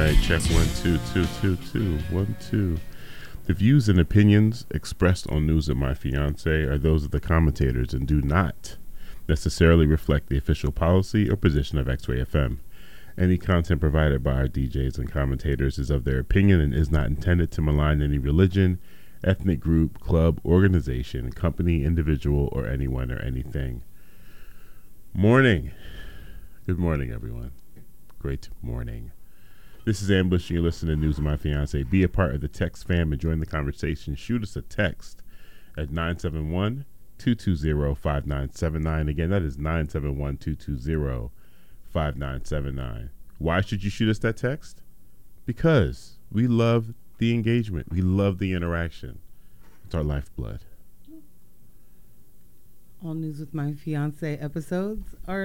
right, check 1 2 2 2 2 1 2. The views and opinions expressed on News of My Fiance are those of the commentators and do not necessarily reflect the official policy or position of X-Ray FM. Any content provided by our DJs and commentators is of their opinion and is not intended to malign any religion, ethnic group, club, organization, company, individual, or anyone or anything. Morning. Good morning, everyone. Great morning. This is Ambush, and you're listening to News of My Fiance. Be a part of the text fam and join the conversation. Shoot us a text at 971-220-5979. Again, that is 971-220-5979. Why should you shoot us that text? Because we love the engagement. We love the interaction. It's our lifeblood. All News with My Fiance episodes are